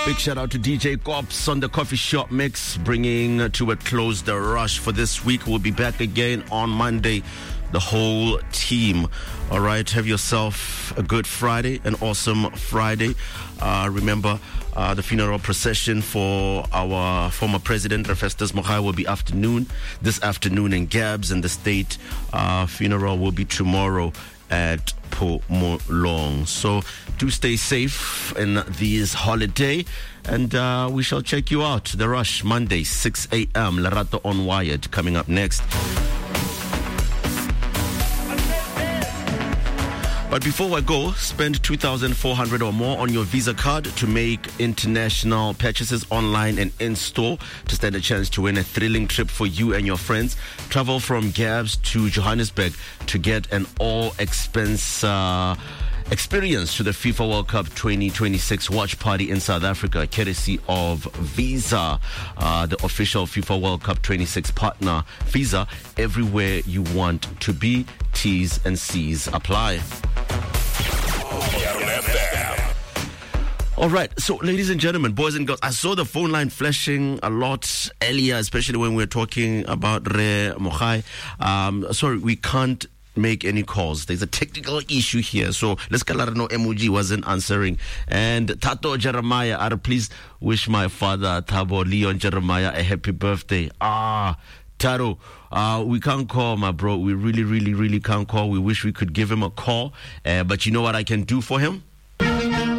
Big shout out to DJ Cops on the coffee shop mix, bringing to a close the rush for this week. We'll be back again on Monday, the whole team. All right, have yourself a good Friday, an awesome Friday. Remember, the funeral procession for our former president, Festus Mogae, will be this afternoon in Gabs, and the state funeral will be tomorrow at Phomolong. So do stay safe in this holiday, and we shall check you out. The Rush, Monday, 6 a.m. Lerato on Wired, coming up next. But before I go, spend 2,400 or more on your Visa card to make international purchases online and in-store to stand a chance to win a thrilling trip for you and your friends. Travel from Gabs to Johannesburg to get an all-expense experience to the FIFA World Cup 2026 watch party in South Africa, courtesy of Visa, the official FIFA World Cup 26 partner. Visa, everywhere you want to be. T's and C's apply. All right, so ladies and gentlemen, boys and girls, I saw the phone line flashing a lot earlier, especially when we were talking about Re Mogae. Sorry, we can't make any calls. There's a technical issue here, so let's get no emoji wasn't answering. And Tato Jeremiah, please wish my father Thabo Leon Jeremiah a happy birthday. Taro, we can't call, my bro. We really can't call. We wish we could give him a call, but you know what I can do for him?